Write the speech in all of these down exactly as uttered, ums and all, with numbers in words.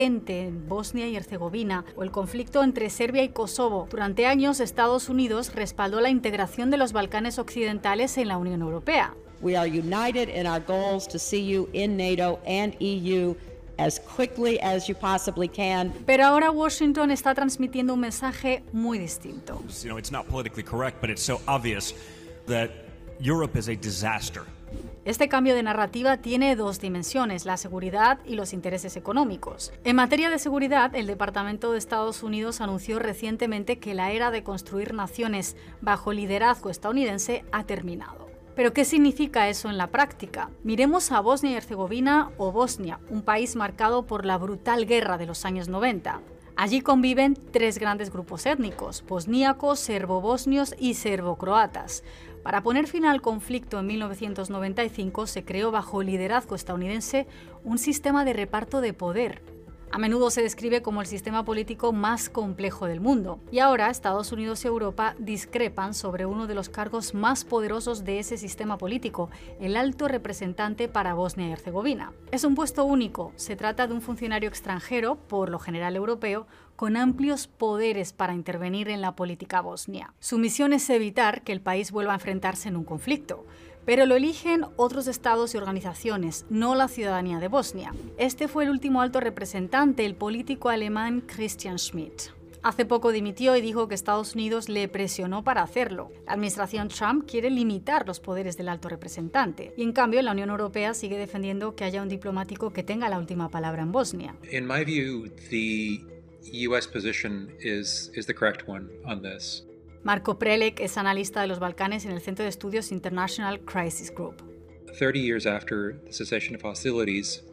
en Bosnia y Herzegovina o el conflicto entre Serbia y Kosovo. Durante años, Estados Unidos respaldó la integración de los Balcanes occidentales en la Unión Europea. We are united in our goals to see you in NATO and E U as quickly as you possibly can. Pero ahora Washington está transmitiendo un mensaje muy distinto. You know, it's not politically correct, but it's so obvious that Europe is a disaster. Este cambio de narrativa tiene dos dimensiones, la seguridad y los intereses económicos. En materia de seguridad, el Departamento de Estados Unidos anunció recientemente que la era de construir naciones bajo liderazgo estadounidense ha terminado. ¿Pero qué significa eso en la práctica? Miremos a Bosnia y Herzegovina o Bosnia, un país marcado por la brutal guerra de los años noventa. Allí conviven tres grandes grupos étnicos, bosníacos, serbobosnios y serbocroatas. Para poner fin al conflicto en mil novecientos noventa y cinco se creó bajo liderazgo estadounidense un sistema de reparto de poder. A menudo se describe como el sistema político más complejo del mundo. Y ahora Estados Unidos y Europa discrepan sobre uno de los cargos más poderosos de ese sistema político, el alto representante para Bosnia y Herzegovina. Es un puesto único. Se trata de un funcionario extranjero, por lo general europeo, con amplios poderes para intervenir en la política bosnia. Su misión es evitar que el país vuelva a enfrentarse en un conflicto. Pero lo eligen otros estados y organizaciones, no la ciudadanía de Bosnia. Este fue el último alto representante, el político alemán Christian Schmidt. Hace poco dimitió y dijo que Estados Unidos le presionó para hacerlo. La administración Trump quiere limitar los poderes del alto representante. Y en cambio, la Unión Europea sigue defendiendo que haya un diplomático que tenga la última palabra en Bosnia. In my view, the U S position is, is the correct one on this. Marko Prelec es analista de los Balcanes en el Centro de Estudios International Crisis Group. thirty years after the cessation of hostilities,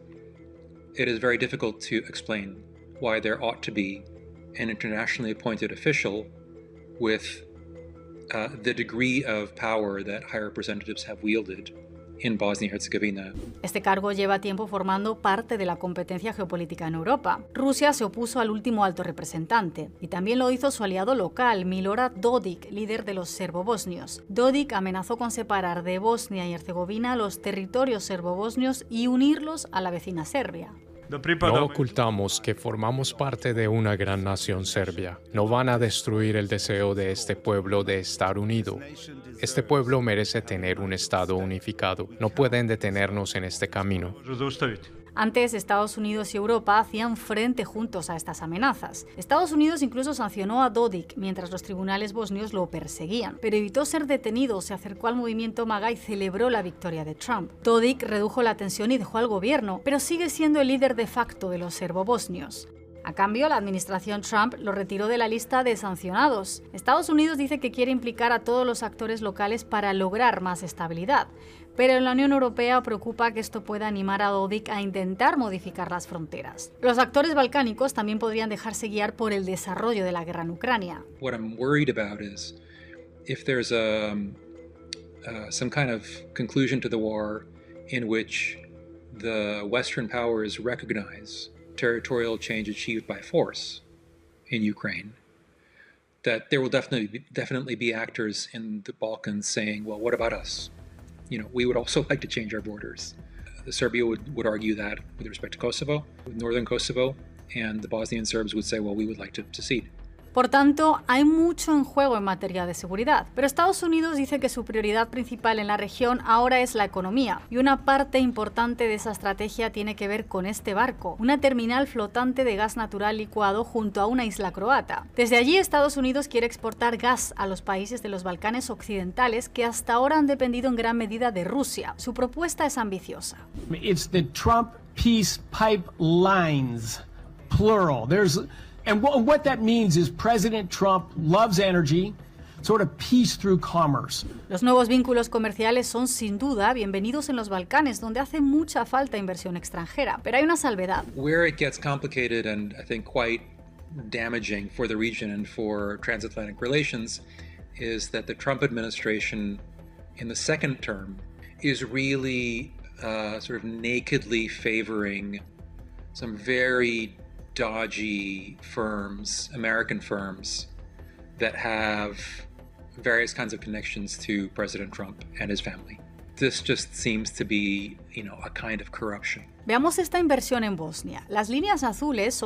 it is very difficult to explain why there ought to be an internationally appointed official with uh, the degree of power that high representatives have wielded in Bosnia y Herzegovina. Este cargo lleva tiempo formando parte de la competencia geopolítica en Europa. Rusia se opuso al último alto representante y también lo hizo su aliado local, Milorad Dodik, líder de los serbobosnios. Dodik amenazó con separar de Bosnia y Herzegovina los territorios serbobosnios y unirlos a la vecina Serbia. No ocultamos que formamos parte de una gran nación serbia. No van a destruir el deseo de este pueblo de estar unido. Este pueblo merece tener un estado unificado. No pueden detenernos en este camino. Antes, Estados Unidos y Europa hacían frente juntos a estas amenazas. Estados Unidos incluso sancionó a Dodik mientras los tribunales bosnios lo perseguían, pero evitó ser detenido, se acercó al movimiento MAGA y celebró la victoria de Trump. Dodik redujo la tensión y dejó al gobierno, pero sigue siendo el líder de facto de los serbobosnios. A cambio, la administración Trump lo retiró de la lista de sancionados. Estados Unidos dice que quiere implicar a todos los actores locales para lograr más estabilidad, pero en la Unión Europea preocupa que esto pueda animar a Dodik a intentar modificar las fronteras. Los actores balcánicos también podrían dejarse guiar por el desarrollo de la guerra en Ucrania. What I'm worried about is if there's a, uh, some kind of conclusion to the war in which the Western powers recognize territorial change achieved by force in Ukraine, that there will definitely be, definitely be actors in the Balkans saying, well, what about us? You know, we would also like to change our borders. Uh, Serbia would, would argue that with respect to Kosovo, with northern Kosovo, and the Bosnian Serbs would say, well, we would like to secede. Por tanto, hay mucho en juego en materia de seguridad, pero Estados Unidos dice que su prioridad principal en la región ahora es la economía, y una parte importante de esa estrategia tiene que ver con este barco, una terminal flotante de gas natural licuado junto a una isla croata. Desde allí, Estados Unidos quiere exportar gas a los países de los Balcanes occidentales que hasta ahora han dependido en gran medida de Rusia. Su propuesta es ambiciosa. It's the Trump peace pipelines, plural. There's And what that means is President Trump loves energy, sort of peace through commerce. Los nuevos vínculos comerciales son sin duda bienvenidos en los Balcanes, donde hace mucha falta inversión extranjera, pero hay una salvedad. Where it gets complicated and I think quite damaging for the region and for transatlantic relations is that the Trump administration in the second term is really uh, sort of nakedly favoring some very dodgy firms, American firms, that have various kinds of connections to President Trump and his family. This just seems to be, you know, a kind of corruption. Veamos esta inversión en Bosnia. Las líneas azules son